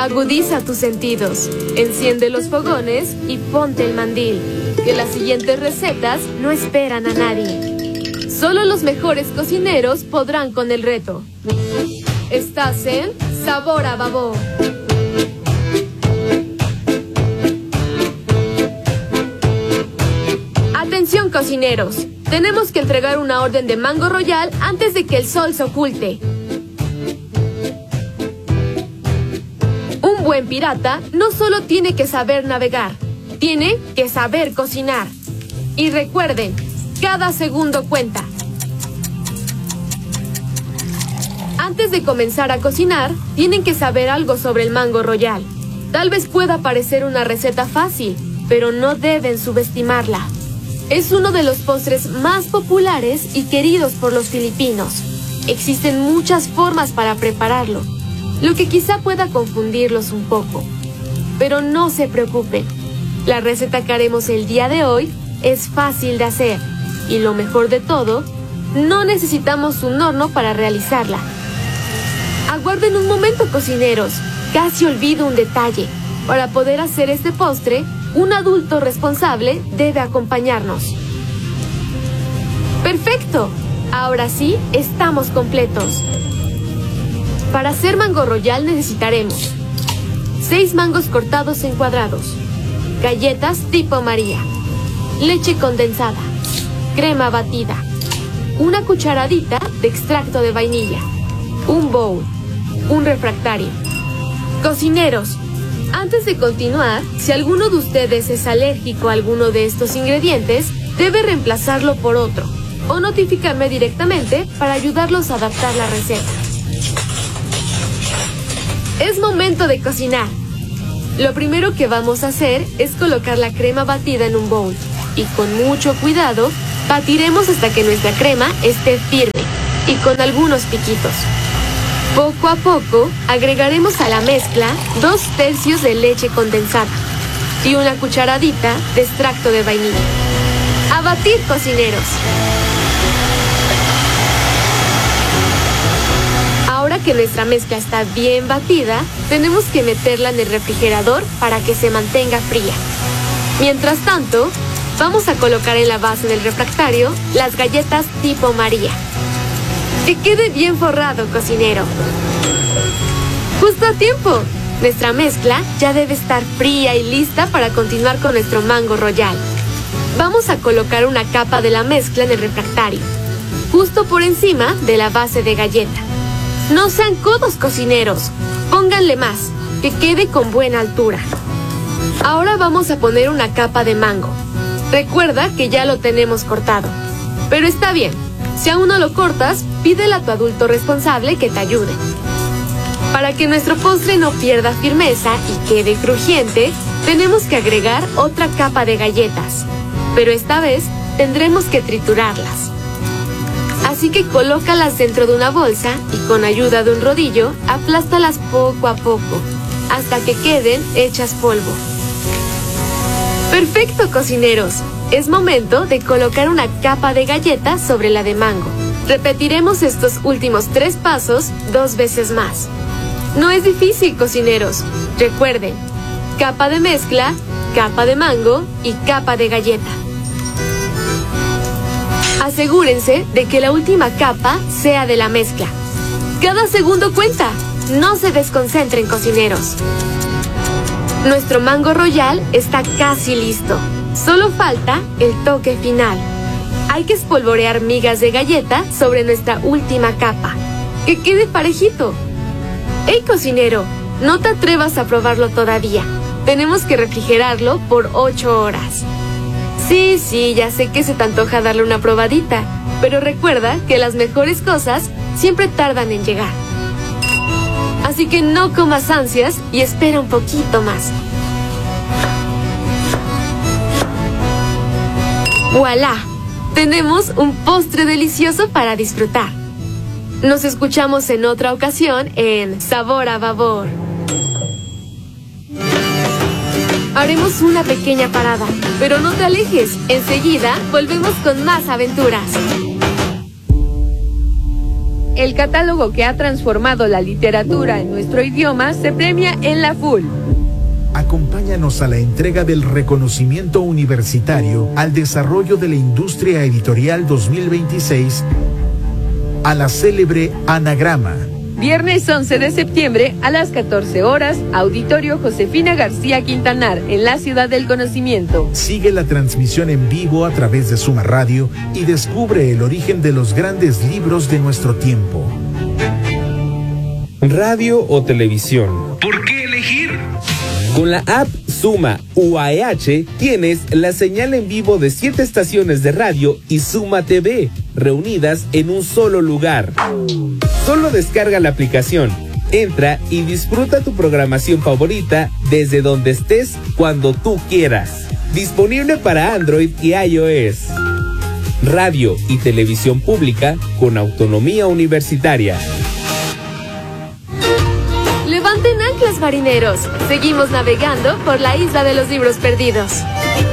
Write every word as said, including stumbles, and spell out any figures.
Agudiza tus sentidos, enciende los fogones y ponte el mandil, que las siguientes recetas no esperan a nadie. Solo los mejores cocineros podrán con el reto. Estás en Sabor a Babor. Atención, cocineros, tenemos que entregar una orden de mango royal antes de que el sol se oculte. Un buen pirata no solo tiene que saber navegar, tiene que saber cocinar. Y recuerden, cada segundo cuenta. Antes de comenzar a cocinar, tienen que saber algo sobre el mango royal. Tal vez pueda parecer una receta fácil, pero no deben subestimarla. Es uno de los postres más populares y queridos por los filipinos. Existen muchas formas para prepararlo, lo que quizá pueda confundirlos un poco. Pero no se preocupen, la receta que haremos el día de hoy es fácil de hacer, y lo mejor de todo, no necesitamos un horno para realizarla. Aguarden un momento, cocineros, casi olvido un detalle. Para poder hacer este postre, un adulto responsable debe acompañarnos. ¡Perfecto! Ahora sí, estamos completos. Para hacer mango royal necesitaremos seis mangos cortados en cuadrados, galletas tipo María, leche condensada, crema batida, una cucharadita de extracto de vainilla, un bowl, un refractario. Cocineros, antes de continuar, si alguno de ustedes es alérgico a alguno de estos ingredientes, debe reemplazarlo por otro o notificarme directamente para ayudarlos a adaptar la receta. Es momento de cocinar. Lo primero que vamos a hacer es colocar la crema batida en un bowl y con mucho cuidado batiremos hasta que nuestra crema esté firme y con algunos piquitos. Poco a poco agregaremos a la mezcla dos tercios de leche condensada y una cucharadita de extracto de vainilla. ¡A batir, cocineros! Ahora que nuestra mezcla está bien batida, tenemos que meterla en el refrigerador para que se mantenga fría. Mientras tanto, vamos a colocar en la base del refractario las galletas tipo María. ¡Que quede bien forrado, cocinero! ¡Justo a tiempo! Nuestra mezcla ya debe estar fría y lista para continuar con nuestro mango royal. Vamos a colocar una capa de la mezcla en el refractario, justo por encima de la base de galleta. No sean codos, cocineros, pónganle más, que quede con buena altura. Ahora vamos a poner una capa de mango. Recuerda que ya lo tenemos cortado, pero está bien. Si aún no lo cortas, pídele a tu adulto responsable que te ayude. Para que nuestro postre no pierda firmeza y quede crujiente, tenemos que agregar otra capa de galletas, pero esta vez tendremos que triturarlas. Así que colócalas dentro de una bolsa y con ayuda de un rodillo, aplástalas poco a poco, hasta que queden hechas polvo. ¡Perfecto, cocineros! Es momento de colocar una capa de galleta sobre la de mango. Repetiremos estos últimos tres pasos dos veces más. No es difícil, cocineros. Recuerden, capa de mezcla, capa de mango y capa de galleta. Asegúrense de que la última capa sea de la mezcla. Cada segundo cuenta. No se desconcentren, cocineros. Nuestro mango royal está casi listo. Solo falta el toque final. Hay que espolvorear migas de galleta sobre nuestra última capa. ¡Que quede parejito! ¡Hey, cocinero! No te atrevas a probarlo todavía. Tenemos que refrigerarlo por ocho horas. Sí, sí, ya sé que se te antoja darle una probadita, pero recuerda que las mejores cosas siempre tardan en llegar. Así que no comas ansias y espera un poquito más. ¡Voilá! Tenemos un postre delicioso para disfrutar. Nos escuchamos en otra ocasión en Sabor a Babor. Haremos una pequeña parada, pero no te alejes. Enseguida volvemos con más aventuras. El catálogo que ha transformado la literatura en nuestro idioma se premia en la F U L. Acompáñanos a la entrega del reconocimiento universitario al desarrollo de la industria editorial dos mil veintiséis a la célebre Anagrama. Viernes once de septiembre a las catorce horas, Auditorio Josefina García Quintanar, en la Ciudad del Conocimiento. Sigue la transmisión en vivo a través de Suma Radio y descubre el origen de los grandes libros de nuestro tiempo. Radio o televisión. ¿Por qué elegir? Con la app Suma U A E H tienes la señal en vivo de siete estaciones de radio y Suma T V, reunidas en un solo lugar. Solo descarga la aplicación, entra y disfruta tu programación favorita desde donde estés, cuando tú quieras. Disponible para Android y iOS. Radio y televisión pública con autonomía universitaria. Levanten anclas, marineros. Seguimos navegando por la isla de los libros perdidos.